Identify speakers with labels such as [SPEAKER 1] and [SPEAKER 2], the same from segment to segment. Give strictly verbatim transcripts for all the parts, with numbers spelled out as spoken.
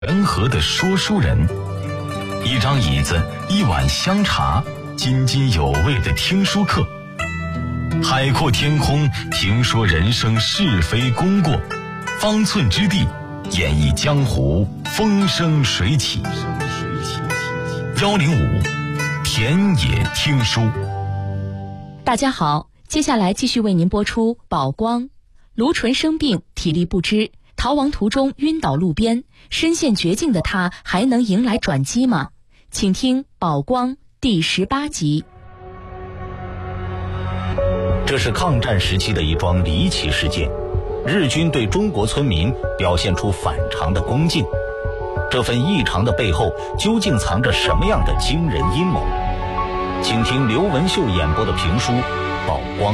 [SPEAKER 1] 人和的说书人，一张椅子，一碗香茶，津津有味的听书课。海阔天空，评说人生是非功过，方寸之地，演绎江湖风生水起。幺零五田野听书。
[SPEAKER 2] 大家好，接下来继续为您播出宝光。卢纯生病，体力不支，逃亡途中晕倒路边，身陷绝境的他还能迎来转机吗？请听宝光第十八集。
[SPEAKER 3] 这是抗战时期的一桩离奇事件，日军对中国村民表现出反常的恭敬，这份异常的背后究竟藏着什么样的惊人阴谋？请听刘文秀演播的评书《宝光》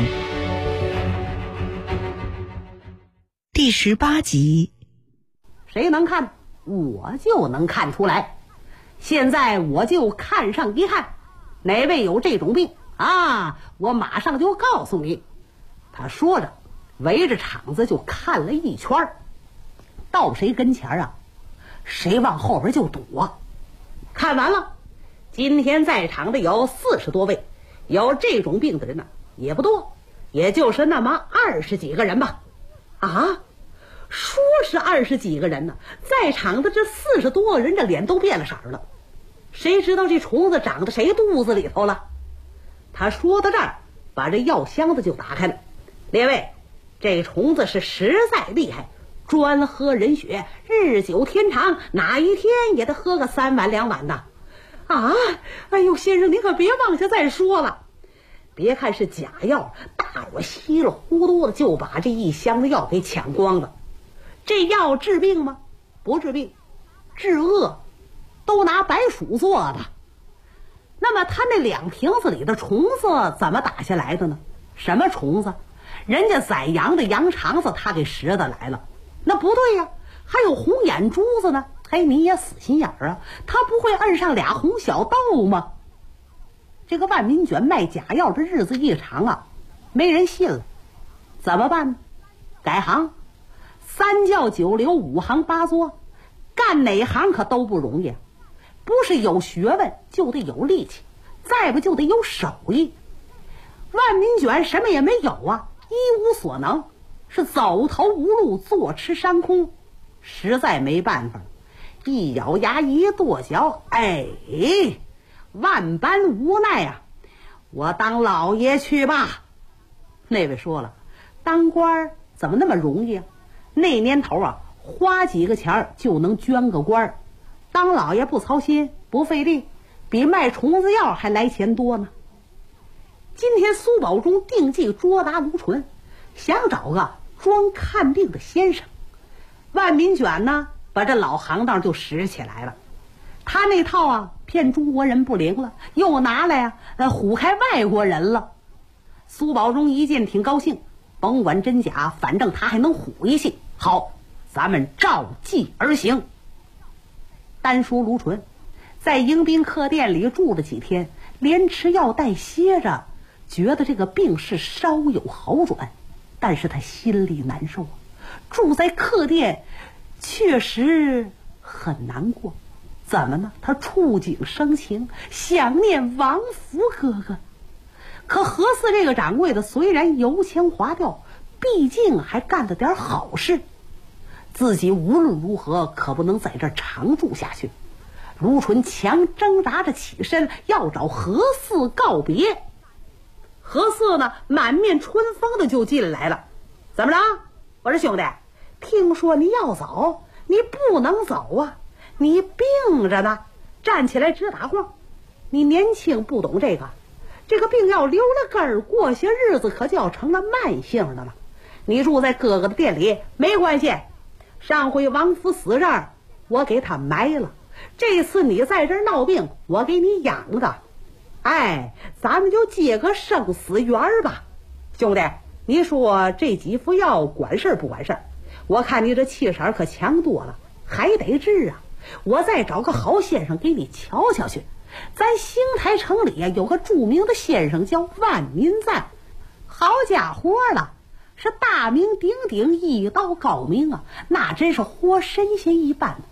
[SPEAKER 4] 第十八集。
[SPEAKER 5] 谁能看？我就能看出来。现在我就看上一看，哪位有这种病啊，我马上就告诉你。他说着围着场子就看了一圈，到谁跟前啊，谁往后边就躲。看完了，今天在场的有四十多位，有这种病的人呢也不多，也就是那么二十几个人吧。啊，说是二十几个人呢，在场的这四十多个人的脸都变了色了。谁知道这虫子长到谁肚子里头了？他说到这儿，把这药箱子就打开了。列位，这虫子是实在厉害，专喝人血，日久天长，哪一天也得喝个三碗两碗的。啊，哎呦，先生您可别往下再说了。别看是假药，大伙稀里糊涂的就把这一箱子药给抢光了。这药治病吗？不治病，治恶，都拿白薯做的。那么他那两瓶子里的虫子怎么打下来的呢？什么虫子？人家宰羊的羊肠子他给拾的来了。那不对呀、啊，还有红眼珠子呢。嘿，你也死心眼儿啊，他不会摁上俩红小豆吗？这个万民卷卖假药的日子一长啊，没人信了。怎么办呢？改行，三教九流五行八作，干哪行可都不容易。不是有学问就得有力气，再不就得有手艺。万民卷什么也没有啊，一无所能，是走投无路，坐吃山空，实在没办法，一咬牙一跺脚，哎，万般无奈啊，我当老爷去吧。那位说了，当官怎么那么容易啊？那年头啊，花几个钱就能捐个官，当老爷不操心不费力，比卖虫子药还来钱多呢。今天苏宝忠定计捉拿卢纯，想找个专看病的先生。万民卷呢，把这老行当就拾起来了。他那套啊，骗中国人不灵了，又拿来啊，呃，唬开外国人了。苏宝忠一见挺高兴，甭管真假，反正他还能唬一气。好，咱们照计而行。单说卢纯在迎宾客店里住了几天，连吃药带歇着，觉得这个病势稍有好转，但是他心里难受，住在客店确实很难过。怎么呢？他触景生情，想念王福哥哥。可何四这个掌柜的虽然油腔滑调，毕竟还干了点好事，自己无论如何可不能在这儿长住下去。卢纯强挣扎着起身，要找何四告别。何四呢，满面春风的就进来了。怎么着？我说兄弟，听说你要走，你不能走啊，你病着呢，站起来直打晃。你年轻不懂这个，这个病要留了根儿，过些日子可就要成了慢性的了。你住在哥哥的店里没关系，上回王福死这儿，我给他埋了，这次你在这儿闹病，我给你养着。哎，咱们就结个生死缘吧。兄弟，你说这几副药管事不管事？我看你这气色可强多了，还得治啊。我再找个好先生给你瞧瞧去。咱兴台城里啊有个著名的先生叫万民赞，好家伙了，是大名鼎鼎，医道高明啊，那真是活神仙一般。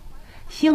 [SPEAKER 5] 兴